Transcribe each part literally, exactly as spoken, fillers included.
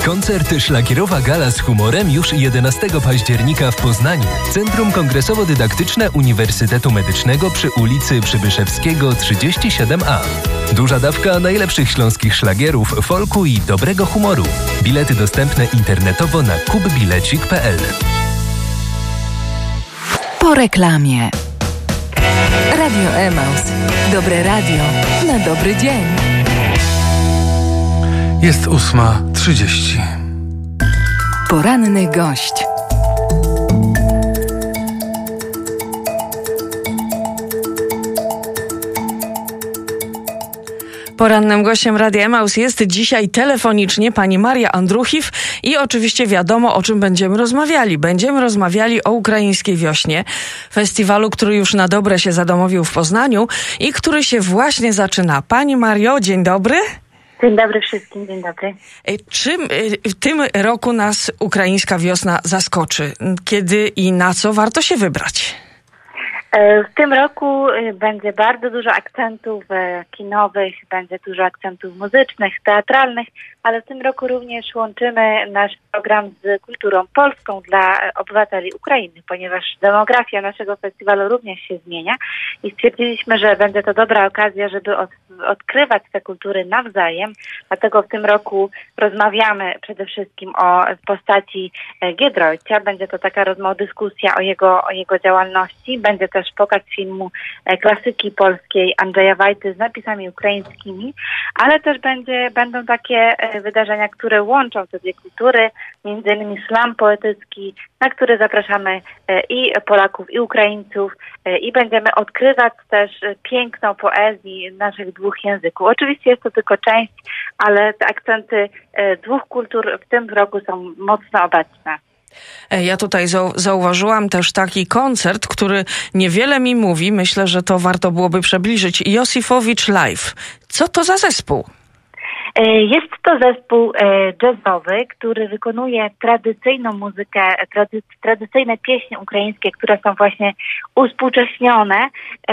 Koncert Szlagierowa Gala z humorem już jedenastego października w Poznaniu. Centrum Kongresowo-Dydaktyczne Uniwersytetu Medycznego przy ulicy Przybyszewskiego trzydzieści siedem A. Duża dawka najlepszych śląskich szlagierów, folku i dobrego humoru. Bilety dostępne internetowo na kupbilecik kropka p l. Po reklamie. Radio Emaus. Dobre radio na dobry dzień. Jest ósma trzydzieści. Poranny gość. Porannym gościem Radia Emaus jest dzisiaj telefonicznie pani Maria Andruchiw i oczywiście wiadomo, o czym będziemy rozmawiali. Będziemy rozmawiali o ukraińskiej wiośnie, festiwalu, który już na dobre się zadomowił w Poznaniu i który się właśnie zaczyna. Pani Mario, dzień dobry. Dzień dobry wszystkim, dzień dobry. Czym w tym roku nas ukraińska wiosna zaskoczy? Kiedy i na co warto się wybrać? W tym roku będzie bardzo dużo akcentów kinowych, będzie dużo akcentów muzycznych, teatralnych, ale w tym roku również łączymy nasz program z kulturą polską dla obywateli Ukrainy, ponieważ demografia naszego festiwalu również się zmienia i stwierdziliśmy, że będzie to dobra okazja, żeby od, odkrywać te kultury nawzajem. Dlatego w tym roku rozmawiamy przede wszystkim o postaci Giedroycia. Będzie to taka rozmowa, dyskusja o jego, o jego działalności. Będzie też pokaz filmu klasyki polskiej Andrzeja Wajdy z napisami ukraińskimi, ale też będzie, będą takie wydarzenia, które łączą te dwie kultury, między innymi slam poetycki, na który zapraszamy i Polaków, i Ukraińców i będziemy odkrywać też piękno poezji naszych dwóch języków. Oczywiście jest to tylko część, ale te akcenty dwóch kultur w tym roku są mocno obecne. Ja tutaj zauważyłam też taki koncert, który niewiele mi mówi. Myślę, że to warto byłoby przybliżyć. Josifowicz Live. Co to za zespół? Jest to zespół jazzowy, który wykonuje tradycyjną muzykę, trady, tradycyjne pieśni ukraińskie, które są właśnie uspółcześnione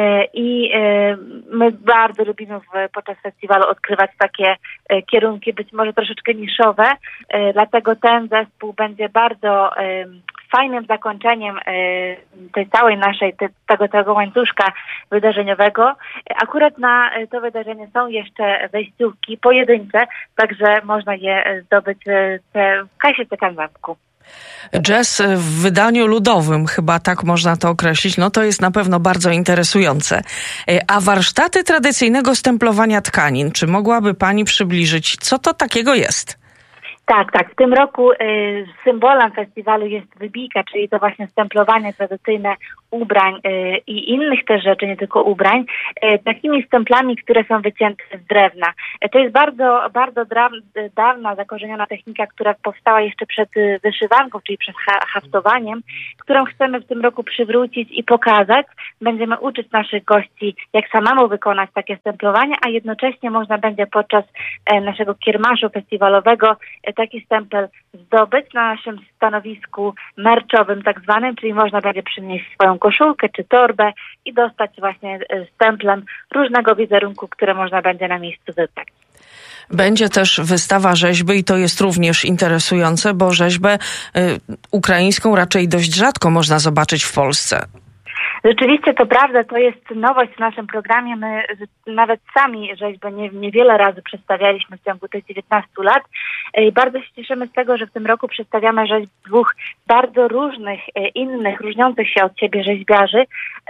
i my bardzo lubimy w, podczas festiwalu odkrywać takie kierunki, być może troszeczkę niszowe, dlatego ten zespół będzie bardzo fajnym zakończeniem tej całej naszej, te, tego, tego łańcuszka wydarzeniowego. Akurat na to wydarzenie są jeszcze wejściówki pojedyncze, także można je zdobyć te, w kasie Cekanwamku. Jazz w wydaniu ludowym, chyba tak można to określić, no to jest na pewno bardzo interesujące. A warsztaty tradycyjnego stemplowania tkanin, czy mogłaby pani przybliżyć, co to takiego jest? Tak, tak. W tym roku y, symbolem festiwalu jest wybijka, czyli to właśnie stemplowanie tradycyjne ubrań y, i innych też rzeczy, nie tylko ubrań, y, takimi stemplami, które są wycięte z drewna. Y, to jest bardzo, bardzo dra- dawna, zakorzeniona technika, która powstała jeszcze przed y, wyszywanką, czyli przed ha- haftowaniem, którą chcemy w tym roku przywrócić i pokazać. Będziemy uczyć naszych gości, jak samemu wykonać takie stemplowanie, a jednocześnie można będzie podczas y, naszego kiermaszu festiwalowego y, taki stempel zdobyć na naszym stanowisku merczowym tak zwanym, czyli można będzie przynieść swoją koszulkę czy torbę i dostać właśnie stemplem różnego wizerunku, które można będzie na miejscu wybrać. Będzie też wystawa rzeźby i to jest również interesujące, bo rzeźbę y, ukraińską raczej dość rzadko można zobaczyć w Polsce. Rzeczywiście to prawda, to jest nowość w naszym programie. My nawet sami rzeźbę nie, niewiele razy przedstawialiśmy w ciągu tych dziewiętnastu lat i bardzo się cieszymy z tego, że w tym roku przedstawiamy rzeźb dwóch bardzo różnych, innych, różniących się od siebie rzeźbiarzy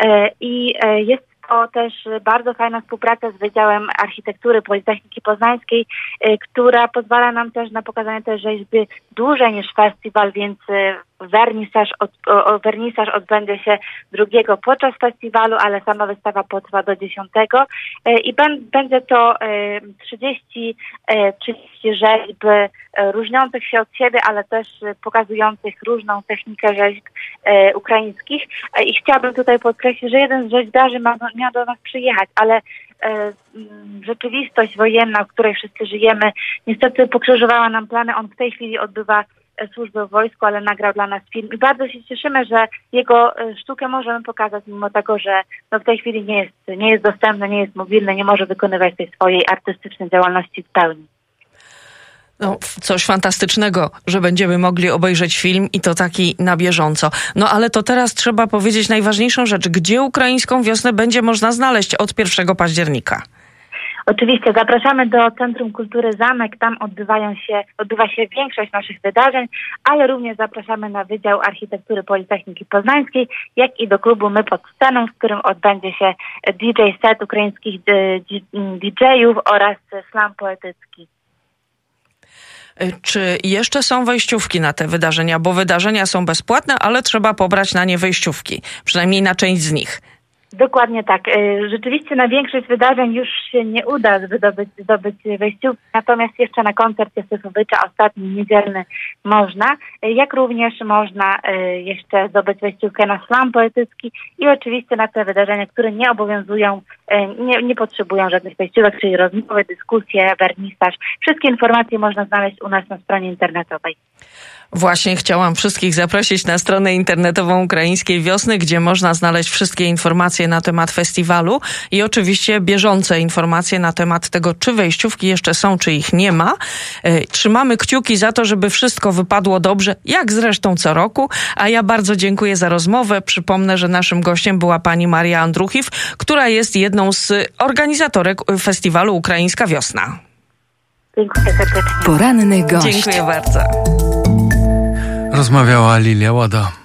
i jest to też bardzo fajna współpraca z Wydziałem Architektury Politechniki Poznańskiej, która pozwala nam też na pokazanie tej rzeźby dłużej niż festiwal, więc wernisaż, od, o, wernisaż odbędzie się drugiego podczas festiwalu, ale sama wystawa potrwa do dziesiątego i będzie to trzydzieści, trzydzieści rzeźb różniących się od siebie, ale też pokazujących różną technikę rzeźb ukraińskich. I chciałabym tutaj podkreślić, że jeden z rzeźbiarzy ma, miał do nas przyjechać, ale rzeczywistość wojenna, w której wszyscy żyjemy, niestety pokrzyżowała nam plany. On w tej chwili odbywa służbę w wojsku, ale nagrał dla nas film i bardzo się cieszymy, że jego sztukę możemy pokazać, mimo tego, że no w tej chwili nie jest, nie jest dostępny, nie jest mobilny, nie może wykonywać tej swojej artystycznej działalności w pełni. No, coś fantastycznego, że będziemy mogli obejrzeć film i to taki na bieżąco. No ale to teraz trzeba powiedzieć najważniejszą rzecz. Gdzie ukraińską wiosnę będzie można znaleźć od pierwszego października? Oczywiście zapraszamy do Centrum Kultury Zamek, tam odbywają się, odbywa się większość naszych wydarzeń, ale również zapraszamy na Wydział Architektury Politechniki Poznańskiej, jak i do klubu My pod sceną, w którym odbędzie się D J set ukraińskich D J-ów oraz slam poetycki. Czy jeszcze są wejściówki na te wydarzenia? Bo wydarzenia są bezpłatne, ale trzeba pobrać na nie wejściówki, przynajmniej na część z nich. Dokładnie tak. Rzeczywiście na większość wydarzeń już się nie uda zdobyć, zdobyć wejściówki, natomiast jeszcze na koncert Józefowicza, ostatni niedzielny, można. Jak również można jeszcze zdobyć wejściówkę na slam poetycki i oczywiście na te wydarzenia, które nie obowiązują, nie, nie potrzebują żadnych wejściówek, czyli rozmowy, dyskusje, wernisaż. Wszystkie informacje można znaleźć u nas na stronie internetowej. Właśnie chciałam wszystkich zaprosić na stronę internetową Ukraińskiej Wiosny, gdzie można znaleźć wszystkie informacje na temat festiwalu i oczywiście bieżące informacje na temat tego, czy wejściówki jeszcze są, czy ich nie ma. Trzymamy kciuki za to, żeby wszystko wypadło dobrze, jak zresztą co roku. A ja bardzo dziękuję za rozmowę. Przypomnę, że naszym gościem była pani Maria Andruchiw, która jest jedną z organizatorek festiwalu Ukraińska Wiosna. Dziękuję serdecznie. Poranny gość. Dziękuję bardzo. Rozmawiała Lilia Łada.